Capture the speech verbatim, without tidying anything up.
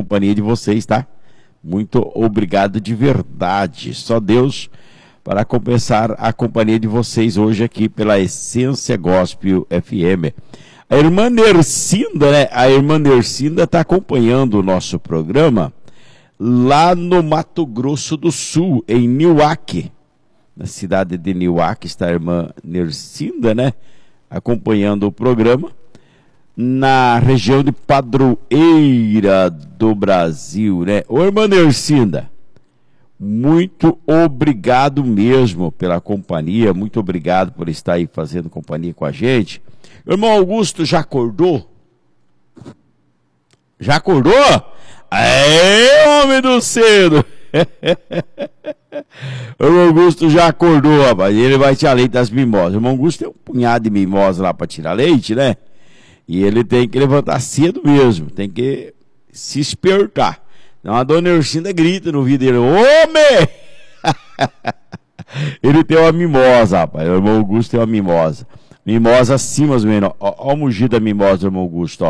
companhia de vocês, tá? Muito obrigado de verdade. Só Deus para compensar a companhia de vocês hoje aqui pela Essência Gospel F M. A irmã Nercinda, né? A irmã Nercinda está acompanhando o nosso programa lá no Mato Grosso do Sul, em Niuaque. Na cidade de Niuaque está a irmã Nercinda, né? Acompanhando o programa. Na região de Padroeira do Brasil, né? Ô, irmã Nercinda, muito obrigado mesmo pela companhia, muito obrigado por estar aí fazendo companhia com a gente. O irmão Augusto já acordou? Já acordou? Aê, homem do cedo! O irmão Augusto já acordou, rapaz, ele vai tirar leite das mimosas. O irmão Augusto tem um punhado de mimosas lá para tirar leite, né? E ele tem que levantar cedo mesmo, tem que se espertar. Então a dona Nercinda grita no vídeo dele, homem! Ele tem uma mimosa, rapaz, o irmão Augusto tem uma mimosa. Mimosa acima, ó, ó o mugir da mimosa do irmão Augusto, ó.